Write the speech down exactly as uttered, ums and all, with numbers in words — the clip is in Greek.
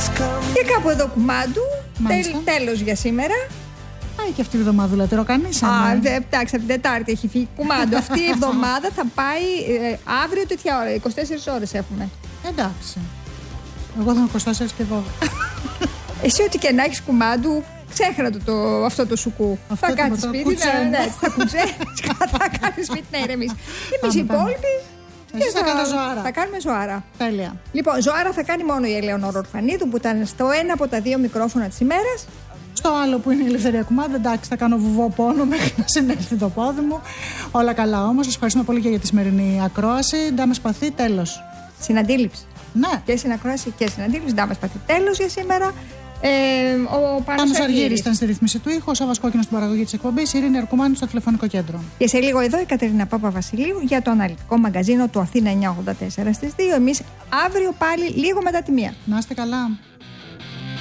Και κάπου εδώ κουμάντου. Τέλ, τέλος για σήμερα. Πάει και αυτή η εβδομάδα, τεροκανήσαμε. Α, δε, εντάξει, από την Τετάρτη έχει φύγει κουμάντο. Αυτή η εβδομάδα θα πάει ε, αύριο τέτοια ώρα. είκοσι τέσσερις ώρες έχουμε. Εντάξει. Εγώ θα είμαι είκοσι τέσσερις και δώδεκα. Εσύ ό,τι και να έχεις κουμάντου, ξέχνα το, το, αυτό το σουκού. Αυτό θα κάτσεις σπίτι, ναι, ναι, θα κουτσένεις, θα κάτσεις σπίτι να ηρεμήσεις. Εμείς οι υπόλοιποι θα, θα, ζωάρα. θα κάνουμε ζωάρα. Τέλεια. Λοιπόν, ζωάρα θα κάνει μόνο η Ελεονόρα Ορφανίδου που ήταν στο ένα από τα δύο μικρόφωνα της ημέρας. Στο άλλο που είναι η Ελευθερία Κουμάντα, εντάξει, θα κάνω βουβό πόνο μέχρι να συνέλθει το πόδι μου. Όλα καλά όμως. Σας ευχαριστούμε πολύ και για τη σημερινή ακρόαση. Ντάμε Σπαθή, τέλος. Συναντήληψη. Ναι. Και συνακρόαση και συναντήληψη. Ντάμε Σπαθή, τέλος για σήμερα. Ε, ο Πάνος Αργύρης ήταν στη ρύθμιση του ήχου, ο Σάββας Κόκκινος στην παραγωγή της εκπομπής, η Ειρήνη Αρκουμάνη στο τηλεφωνικό κέντρο. Και σε λίγο εδώ η Κατερίνα Παπαβασιλείου για το αναλυτικό μαγκαζίνο του Αθήνα εννιακόσια ογδόντα τέσσερα στις δύο. Εμείς αύριο πάλι λίγο μετά τη μία. Να είστε καλά.